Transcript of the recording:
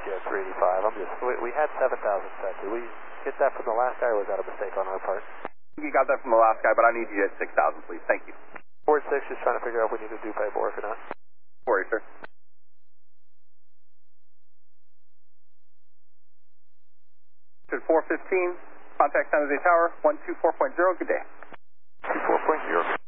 Yeah, 385. We had 7,000 set. Did we get that from the last guy, or was that a mistake on our part? You got that from the last guy, but I need you at 6,000, please. Thank you. Ford 6 just trying to figure out if we need to do paperwork or not. Sorry, sir. To 415, contact San Jose Tower, 124.0, good day. 4.0.